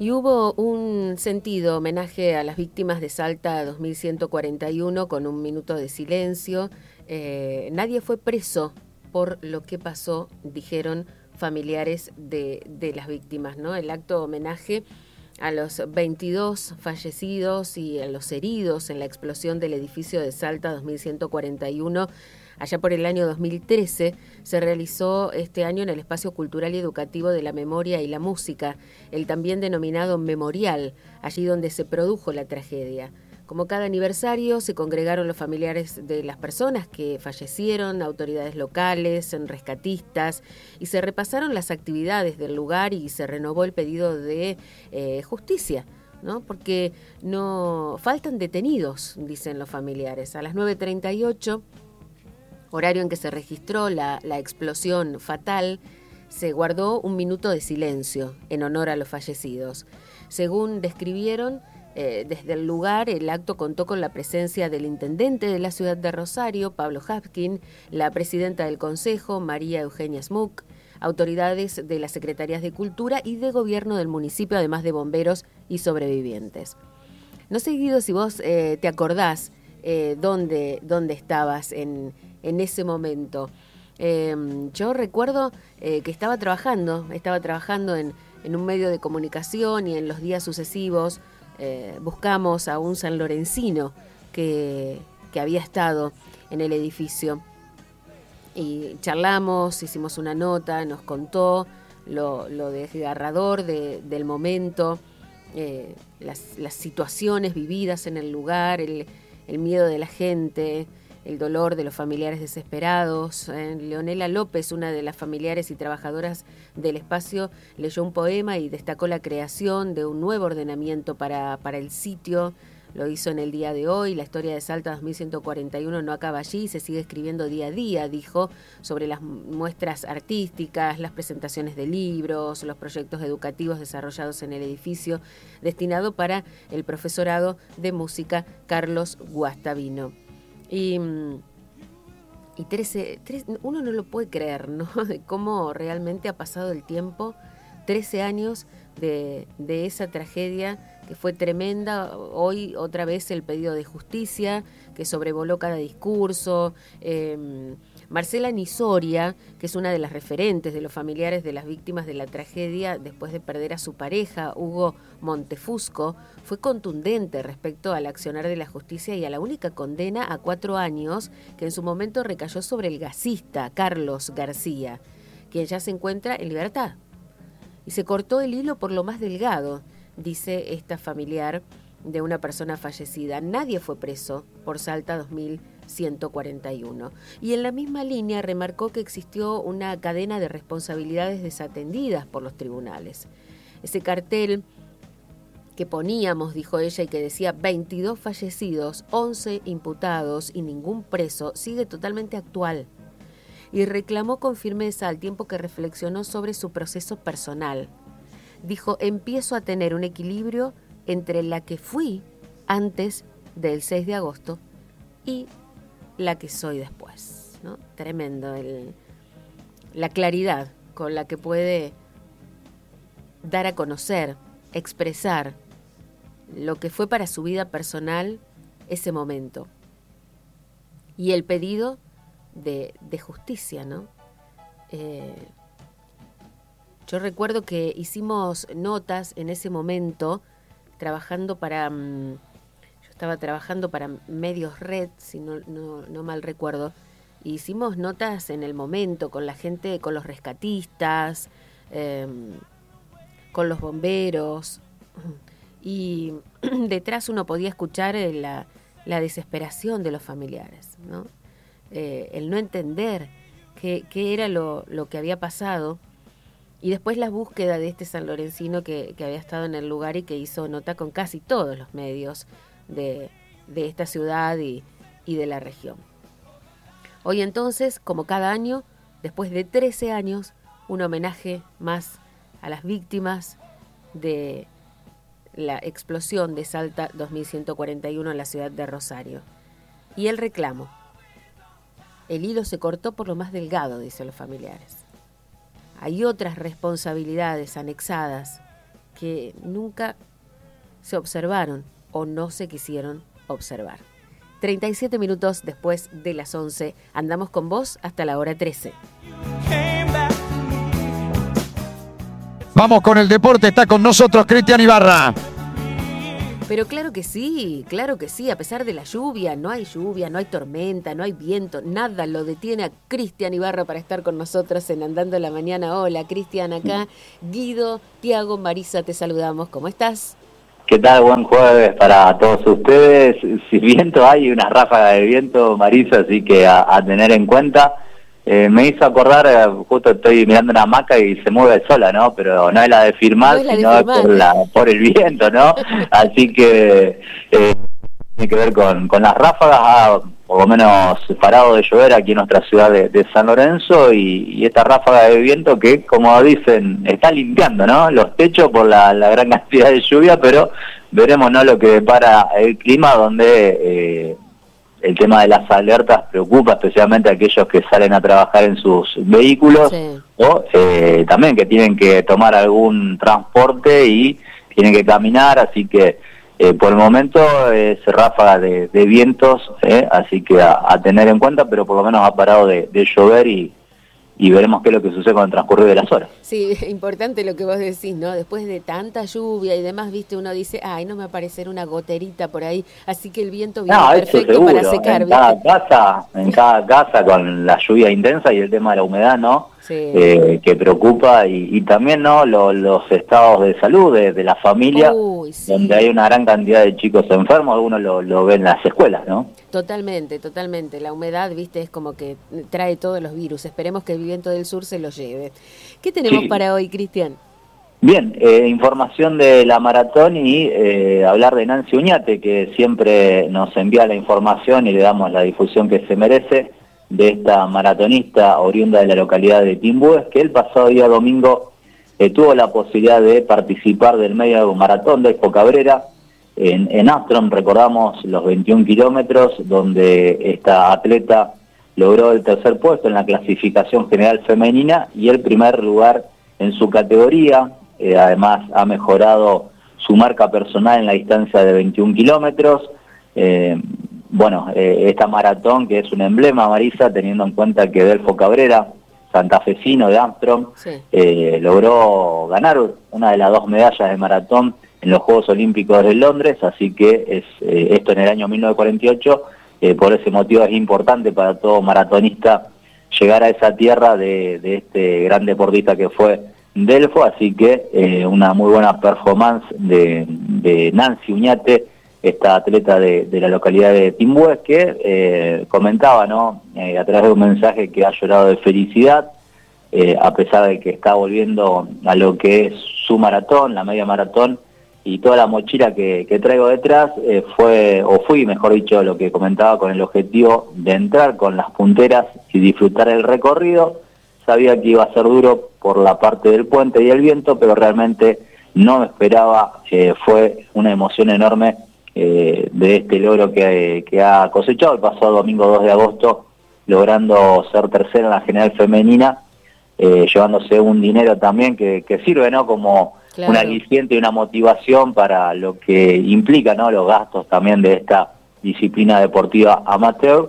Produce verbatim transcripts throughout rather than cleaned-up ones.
Y hubo un sentido homenaje a las víctimas de Salta dos mil ciento cuarenta y uno con un minuto de silencio. Eh, nadie fue preso por lo que pasó, dijeron familiares de, de las víctimas, ¿no? El acto homenaje a los veintidós fallecidos y a los heridos en la explosión del edificio de Salta dos mil ciento cuarenta y uno, allá por el año dos mil trece, se realizó este año en el Espacio Cultural y Educativo de la Memoria y la Música, el también denominado Memorial, allí donde se produjo la tragedia. Como cada aniversario, se congregaron los familiares de las personas que fallecieron, autoridades locales, rescatistas, y se repasaron las actividades del lugar y se renovó el pedido de eh, justicia, ¿no? Porque no faltan detenidos, dicen los familiares. A las nueve treinta y ocho, horario en que se registró la, la explosión fatal, se guardó un minuto de silencio en honor a los fallecidos. Según describieron, Eh, desde el lugar, el acto contó con la presencia del intendente de la ciudad de Rosario, Pablo Hapkin, la presidenta del Consejo, María Eugenia Smuck, autoridades de las Secretarías de Cultura y de Gobierno del municipio, además de bomberos y sobrevivientes. No sé, Guido, si vos eh, te acordás eh, dónde, dónde estabas en, en ese momento. Eh, yo recuerdo eh, que estaba trabajando, estaba trabajando en, en un medio de comunicación y en los días sucesivos Eh, buscamos a un sanlorencino que, que había estado en el edificio y charlamos, hicimos una nota, nos contó lo, lo desgarrador de, del momento, eh, las, las situaciones vividas en el lugar, el, el miedo de la gente, el dolor de los familiares desesperados. Eh, Leonela López, una de las familiares y trabajadoras del espacio, leyó un poema y destacó la creación de un nuevo ordenamiento para, para el sitio. Lo hizo en el día de hoy. La historia de Salta dos mil ciento cuarenta y uno no acaba allí, se sigue escribiendo día a día, dijo, sobre las muestras artísticas, las presentaciones de libros, los proyectos educativos desarrollados en el edificio, destinado para el profesorado de música Carlos Guastavino. Y, y trece, trece, uno no lo puede creer, ¿no? De cómo realmente ha pasado el tiempo, trece años de, de esa tragedia que fue tremenda. Hoy otra vez el pedido de justicia que sobrevoló cada discurso. Eh, Marcela Nisoria, que es una de las referentes de los familiares de las víctimas de la tragedia después de perder a su pareja, Hugo Montefusco, fue contundente respecto al accionar de la justicia y a la única condena a cuatro años que en su momento recayó sobre el gasista Carlos García, quien ya se encuentra en libertad. Y se cortó el hilo por lo más delgado, dice esta familiar de una persona fallecida. Nadie fue preso por Salta dos mil ciento cuarenta y uno. Y en la misma línea remarcó que existió una cadena de responsabilidades desatendidas por los tribunales. Ese cartel que poníamos, dijo ella, y que decía veintidós fallecidos, once imputados y ningún preso, sigue totalmente actual. Y reclamó con firmeza al tiempo que reflexionó sobre su proceso personal. Dijo, empiezo a tener un equilibrio entre la que fui antes del seis de agosto y la que soy después, ¿no? Tremendo el, la claridad con la que puede dar a conocer, expresar lo que fue para su vida personal ese momento. Y el pedido de, de justicia, ¿no? Eh, yo recuerdo que hicimos notas en ese momento, trabajando para... Um, yo estaba trabajando para Medios Red, si no, no, no mal recuerdo, y hicimos notas en el momento con la gente, con los rescatistas, eh, con los bomberos, y detrás uno podía escuchar la, la desesperación de los familiares, ¿no? Eh, el no entender qué, qué era lo, lo que había pasado, y después la búsqueda de este sanlorencino que, que había estado en el lugar y que hizo nota con casi todos los medios de, de esta ciudad y, y de la región. Hoy entonces, como cada año, después de trece años, un homenaje más a las víctimas de la explosión de Salta dos mil ciento cuarenta y uno en la ciudad de Rosario. Y el reclamo. El hilo se cortó por lo más delgado, dicen los familiares. Hay otras responsabilidades anexadas que nunca se observaron o no se quisieron observar. treinta y siete minutos después de las once, andamos con vos hasta la hora trece. Vamos con el deporte, está con nosotros Cristian Ibarra. Pero claro que sí, claro que sí, a pesar de la lluvia, no hay lluvia, no hay tormenta, no hay viento, nada lo detiene a Cristian Ibarra para estar con nosotros en Andando la Mañana. Hola Cristian, acá Guido, Tiago, Marisa, te saludamos, ¿cómo estás? ¿Qué tal? Buen jueves para todos ustedes. Si viento hay, una ráfaga de viento, Marisa, así que a, a tener en cuenta. Eh, me hizo acordar, eh, justo estoy mirando una hamaca y se mueve sola, ¿no? Pero no es la de firmar, no es la sino de firmar. Por, la, por el viento, ¿no? Así que eh, tiene que ver con, con las ráfagas, ha por lo menos parado de llover aquí en nuestra ciudad de, de San Lorenzo y, y esta ráfaga de viento que, como dicen, está limpiando, ¿no? Los techos por la, la gran cantidad de lluvia, pero veremos, ¿no? Lo que depara el clima, donde eh, el tema de las alertas preocupa especialmente a aquellos que salen a trabajar en sus vehículos, sí. o eh, también que tienen que tomar algún transporte y tienen que caminar, así que eh, por el momento es ráfaga de, de vientos, eh, así que a, a tener en cuenta, pero por lo menos ha parado de, de llover y y veremos qué es lo que sucede con el transcurrir de las horas. Sí, importante lo que vos decís, ¿no? Después de tanta lluvia y demás, viste, uno dice, ay, no me va a aparecer una goterita por ahí, así que el viento viene no, perfecto seguro. Para secar, en ¿viste? Cada casa, en cada casa con la lluvia intensa y el tema de la humedad, ¿no? Sí. Eh, que preocupa y, y también, ¿no? Lo, los estados de salud de, de la familia, Uy, sí. donde hay una gran cantidad de chicos enfermos, algunos lo, lo ven en las escuelas, ¿no? Totalmente, totalmente. La humedad, viste, es como que trae todos los virus. Esperemos que el viento del sur se los lleve. ¿Qué tenemos sí. para hoy, Cristian? Bien, eh, información de la maratón y eh, hablar de Nancy Uñate, que siempre nos envía la información y le damos la difusión que se merece, de esta maratonista oriunda de la localidad de Timbúes, que el pasado día domingo eh, tuvo la posibilidad de participar del medio maratón de Expo Cabrera en, en Armstrong. Recordamos los veintiún kilómetros, donde esta atleta logró el tercer puesto en la clasificación general femenina y el primer lugar en su categoría. Eh, además ha mejorado su marca personal en la distancia de veintiún kilómetros. Eh, bueno, eh, esta maratón que es un emblema, Marisa, teniendo en cuenta que Delfo Cabrera, santafesino de Armstrong, sí. eh, logró ganar una de las dos medallas de maratón en los Juegos Olímpicos de Londres, así que es eh, esto en el año mil novecientos cuarenta y ocho, eh, por ese motivo es importante para todo maratonista llegar a esa tierra de, de este gran deportista que fue Delfo, así que eh, una muy buena performance de, de Nancy Uñate, esta atleta de, de la localidad de Timbúes, que eh, comentaba, ¿no? Eh, a través de un mensaje que ha llorado de felicidad, eh, a pesar de que está volviendo a lo que es su maratón, la media maratón, y toda la mochila que, que traigo detrás, eh, fue, o fui, mejor dicho, lo que comentaba, con el objetivo de entrar con las punteras y disfrutar el recorrido. Sabía que iba a ser duro por la parte del puente y el viento, pero realmente no me esperaba, eh, fue una emoción enorme eh, de este logro que, que ha cosechado el pasado domingo dos de agosto, logrando ser tercera en la general femenina, eh, llevándose un dinero también que, que sirve, ¿no? Como claro. un aliciente y una motivación para lo que implica, ¿no? Los gastos también de esta disciplina deportiva amateur.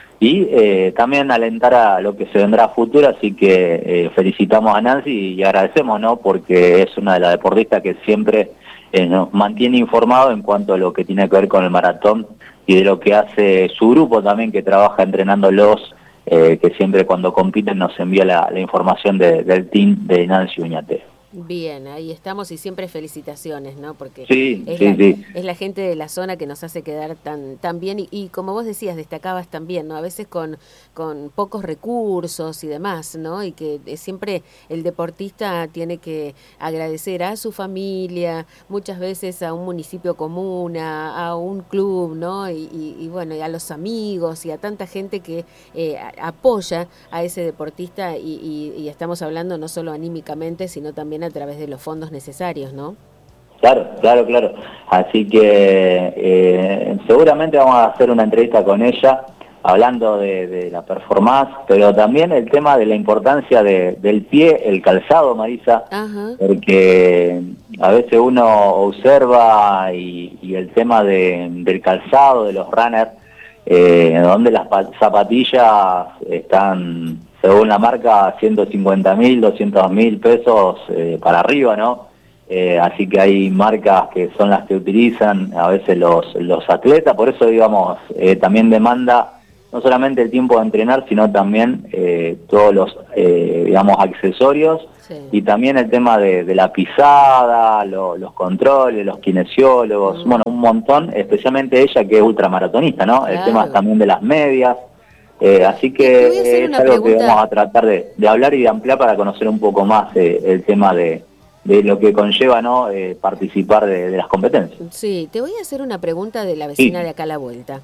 Y eh, también alentar a lo que se vendrá a futuro, así que eh, felicitamos a Nancy y agradecemos, ¿no? Porque es una de las deportistas que siempre eh, nos mantiene informados en cuanto a lo que tiene que ver con el maratón y de lo que hace su grupo también, que trabaja entrenándolos, eh, que siempre cuando compiten nos envía la, la información de, del team de Nancy Uñate. Bien, ahí estamos y siempre felicitaciones, ¿no? Porque sí, es, sí, la, sí. es la gente de la zona que nos hace quedar tan tan bien y, y como vos decías, destacabas también, ¿no? A veces con, con pocos recursos y demás, ¿no? Y que siempre el deportista tiene que agradecer a su familia, muchas veces a un municipio común, a, a un club, ¿no? Y, y, y bueno, y a los amigos y a tanta gente que eh, apoya a ese deportista y, y, y estamos hablando no solo anímicamente, sino también a través de los fondos necesarios, ¿no? Claro, claro, claro. Así que eh, seguramente vamos a hacer una entrevista con ella hablando de, de la performance, pero también el tema de la importancia de, del pie, el calzado, Marisa, Ajá. porque a veces uno observa y, y el tema de, del calzado, de los runners, eh, donde las zapatillas están, según la marca, ciento cincuenta mil, doscientos mil pesos eh, para arriba, ¿no? Eh, así que hay marcas que son las que utilizan a veces los, los atletas, por eso, digamos, eh, también demanda no solamente el tiempo de entrenar, sino también eh, todos los, eh, digamos, accesorios, sí. Y también el tema de, de la pisada, lo, los controles, los kinesiólogos, mm. bueno, un montón, especialmente ella que es ultramaratonista, ¿no? Claro. El tema también de las medias, eh, así que es algo pregunta... que vamos a tratar de, de hablar y de ampliar para conocer un poco más eh, el tema de de lo que conlleva, ¿no? Eh, participar de, de las competencias. Sí, te voy a hacer una pregunta de la vecina sí. de acá a la vuelta.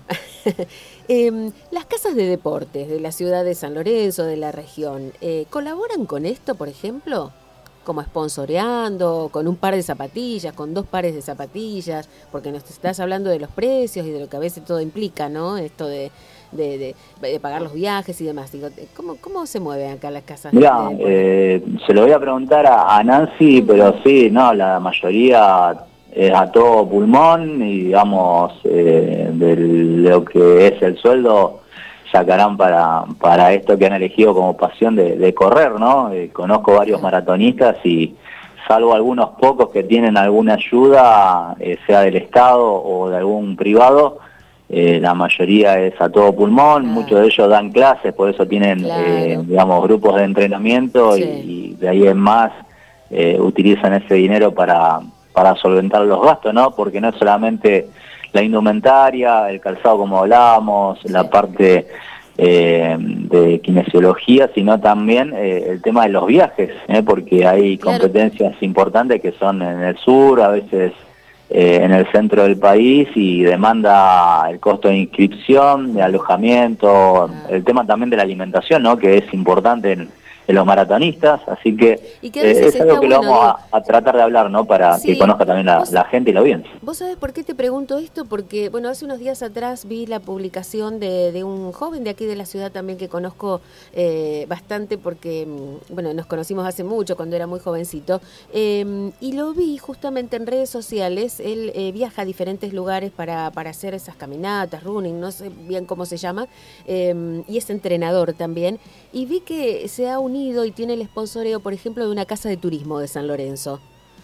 eh, las casas de deportes de la ciudad de San Lorenzo, de la región, eh, ¿colaboran con esto, por ejemplo? Como sponsoreando, con un par de zapatillas, con dos pares de zapatillas, porque nos estás hablando de los precios y de lo que a veces todo implica, ¿no? Esto de De, de, de pagar los viajes y demás. Digo, ¿cómo, cómo se mueven acá las casas? Mirá, de eh, se lo voy a preguntar a, a Nancy, uh-huh. pero sí, no, la mayoría es a todo pulmón y digamos, eh, de lo que es el sueldo sacarán para, para esto que han elegido como pasión de, de correr, ¿no? Eh, conozco varios uh-huh. maratonistas y salvo algunos pocos que tienen alguna ayuda, eh, sea del Estado o de algún privado, Eh, la mayoría es a todo pulmón, claro. Muchos de ellos dan clases, por eso tienen, claro. eh, digamos, grupos de entrenamiento sí. y, y de ahí en más eh, utilizan ese dinero para, para solventar los gastos, ¿no? Porque no es solamente la indumentaria, el calzado como hablábamos, sí. la parte eh, de kinesiología, sino también eh, el tema de los viajes, ¿eh? Porque hay claro. competencias importantes que son en el sur, a veces Eh, en el centro del país y demanda el costo de inscripción, de alojamiento, ah. el tema también de la alimentación, ¿no? Que es importante en, en los maratonistas, así que, que eh, es algo que bueno, lo vamos a, a tratar de hablar, ¿no? Para sí. que conozca también la, la gente y la audiencia. ¿Vos sabés por qué te pregunto esto? Porque, bueno, hace unos días atrás vi la publicación de, de un joven de aquí de la ciudad también que conozco eh, bastante porque, bueno, nos conocimos hace mucho, cuando era muy jovencito, eh, y lo vi justamente en redes sociales. Él eh, viaja a diferentes lugares para, para hacer esas caminatas, running, no sé bien cómo se llama, eh, y es entrenador también, y vi que se ha unido y tiene el sponsoreo, por ejemplo, de una casa de turismo de San Lorenzo.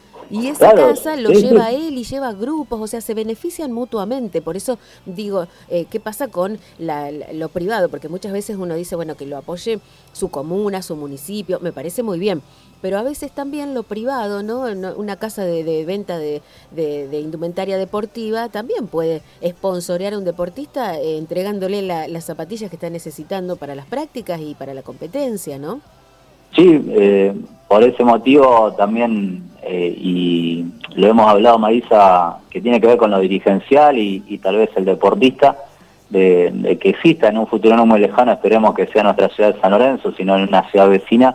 Y esa claro, casa lo sí, lleva sí. él y lleva grupos, o sea, se benefician mutuamente. Por eso digo, eh, ¿qué pasa con la, la, lo privado? Porque muchas veces uno dice, bueno, que lo apoye su comuna, su municipio, me parece muy bien. Pero a veces también lo privado, ¿no? Una casa de, de venta de, de, de indumentaria deportiva también puede sponsorear a un deportista eh, entregándole la, las zapatillas que está necesitando para las prácticas y para la competencia, ¿no? Sí, eh, por ese motivo también, eh, y lo hemos hablado, Marisa, que tiene que ver con lo dirigencial y, y tal vez el deportista, de, de que exista en un futuro no muy lejano, esperemos que sea nuestra ciudad de San Lorenzo, sino en una ciudad vecina,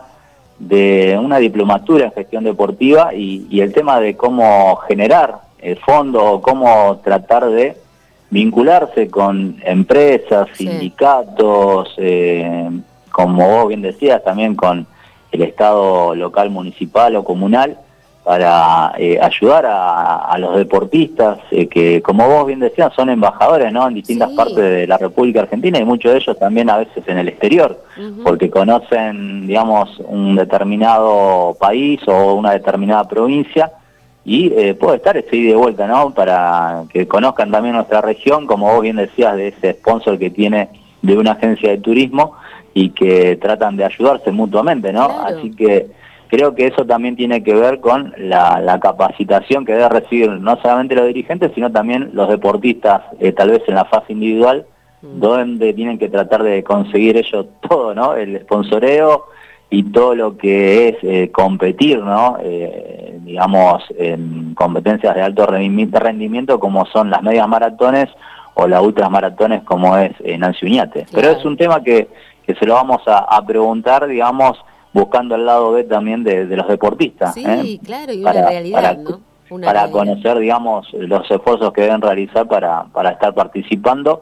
de una diplomatura en gestión deportiva y, y el tema de cómo generar el fondo, cómo tratar de vincularse con empresas, sí. sindicatos, eh, como vos bien decías, también con el Estado local, municipal o comunal, para eh, ayudar a, a los deportistas, eh, que como vos bien decías, son embajadores, ¿no? En distintas sí. partes de la República Argentina y muchos de ellos también a veces en el exterior, uh-huh. porque conocen, digamos, un determinado país o una determinada provincia y eh, puede estar ese ida y de vuelta, ¿no? Para que conozcan también nuestra región, como vos bien decías, de ese sponsor que tiene de una agencia de turismo y que tratan de ayudarse mutuamente, ¿no? Claro. Así que creo que eso también tiene que ver con la, la capacitación que debe recibir no solamente los dirigentes, sino también los deportistas, eh, tal vez en la fase individual, mm. donde tienen que tratar de conseguir ellos todo, ¿no? El sponsoreo y todo lo que es eh, competir, ¿no? Eh, digamos, en competencias de alto rendimiento como son las medias maratones o las ultramaratones como es eh, Nancy Uñate. Claro. Pero es un tema que que se lo vamos a, a preguntar, digamos, buscando el lado B también de, de los deportistas. Sí, ¿eh? claro, y para, una realidad, para, ¿no? Una para realidad. conocer, digamos, los esfuerzos que deben realizar para, para estar participando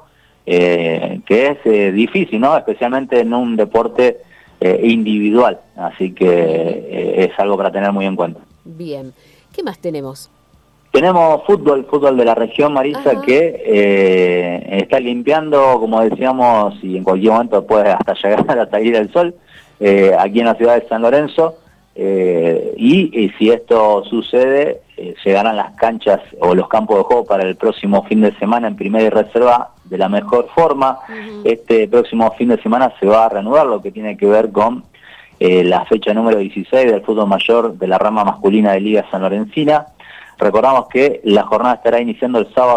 eh, que es eh, difícil, ¿no? Especialmente en un deporte eh, individual, así que eh, es algo para tener muy en cuenta. Bien, ¿qué más tenemos? Tenemos fútbol, fútbol de la región, Marisa, Ajá. que eh, está limpiando, como decíamos, y en cualquier momento puede hasta llegar a salir el sol, eh, aquí en la ciudad de San Lorenzo, eh, y, y si esto sucede, eh, llegarán las canchas o los campos de juego para el próximo fin de semana en primera y reserva de la mejor forma. Uh-huh. Este próximo fin de semana se va a reanudar lo que tiene que ver con eh, la fecha número dieciséis del fútbol mayor de la rama masculina de Liga Sanlorencina. Recordamos que la jornada estará iniciando el sábado